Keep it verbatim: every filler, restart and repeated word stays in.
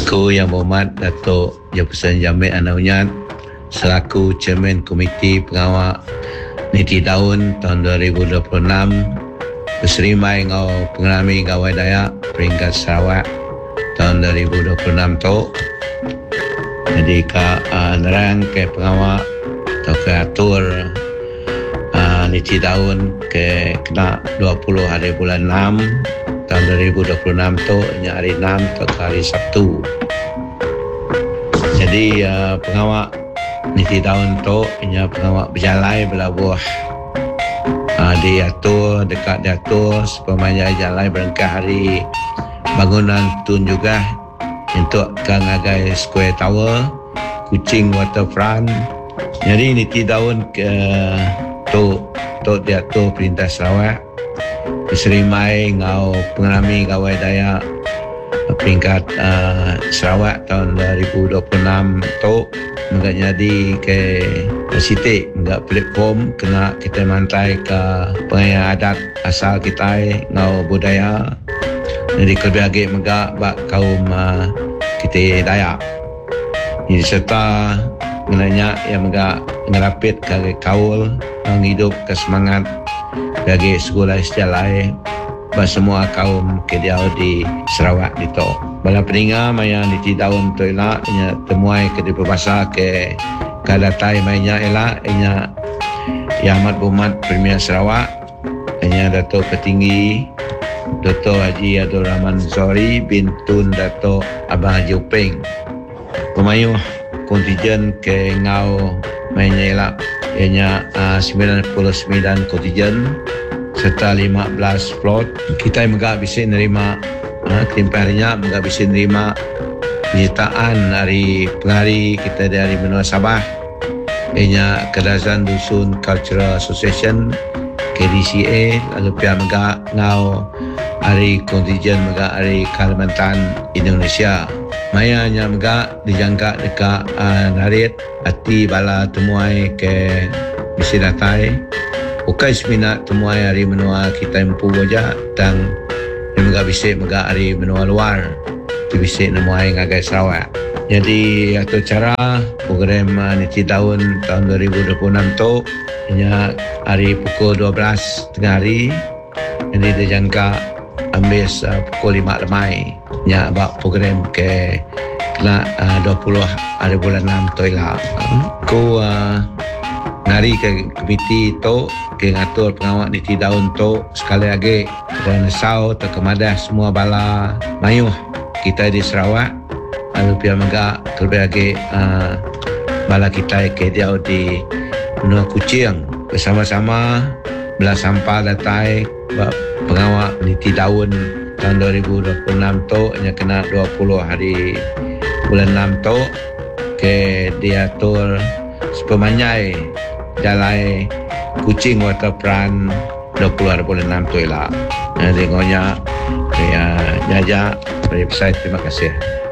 Aku Yang Berhormat Datuk Jefferson Jamil Anaunyat selaku Chairman Komiti Pengawal Niti Daun tahun dua ribu dua puluh enam berserimai ngau pengalami gawai Dayak peringkat Sarawak tahun dua ribu dua puluh enam tu. Jadi ka uh, nerang ke pengawal atau ke atur uh, Niti Daun ke kena dua puluh hari bulan enam tahun dua ribu dua puluh enam tu, nya hari enam atau hari Sabtu. Jadi uh, pengawal Niti Daun tu nya pengawal berjalai belabuh uh, diatur dekat diatur supaya jalai berengkah hari bangunan tun juga untuk Kang Agai Square Tower, Kuching Waterfront. Jadi Niti Daun ke tu tu diatur Perintah Sarawak berserimai ngau pengalami gawai Dayak peringkat uh, Sarawak tahun dua ribu dua puluh enam tu menggak jadi ke sitik menggak platform kena kita mantai ke pengaya adat asal kita ngau budaya. Jadi kelebih lagi menggak bak kaum uh, kita Dayak. Jadi serta menanya yang menggak ngerapit ke kaul menghidup ke semangat bagi sekolah sejalai bagi semua kaum kediau di Sarawak itu. Bala peninga maya Niti Daun tu elak nya temuai ke di berbahasa ke kadatai mainnya elak nya Yang Amat Berhormat Premier Sarawak nya Datuk Petinggi Dato' Haji Abdul Rahman Zori bin Tun Dato' Abang Haji Upeng. Pemayuh kontijen ke ngau mainnya elak ianya uh, sembilan puluh sembilan kontijen serta lima belas float. Kita juga bisa nerima uh, kelimpahannya juga bisa nerima penyertaan dari pengari kita dari benua Sabah ianya Kedazan Dusun Cultural Association K D C A, lalu pihak juga ngau hari kontijen juga hari Kalimantan Indonesia. Maya nya juga dijangka dekat uh, narit hati bala temuai ke bisi datai bukan seminat temuai hari menua kita empu aja dan juga bisa juga hari menua luar tu bisa nemuai ngagai Sarawak. Jadi atau cara program uh, Niti Daun tahun dua ribu dua puluh enam tu nya hari pukul dua belas tengah hari. Jadi dijangka ambil uh, pukul lima lemai nya bak program ke kena uh, dua puluh hari bulan enam tu lah. Ku uh, nari ke komiti tu ke ngatur pengawal Niti Daun tu sekali lagi Puan Nesau atau Kemadah semua bala mayuh kita di Sarawak, lalu pihak megak terlebih lagi uh, bala kita ke dia di benua Kuching bersama-sama belah sampah datai pengawal Niti Daun tahun dua ribu dua puluh enam tu nya kena dua puluh hari bulan enam tu ke diatur sepemanyai jalai Kuching Waterfront dua puluh hari bulan enam tu lah. Jadi ngonya ya jaja dari saya terima kasih.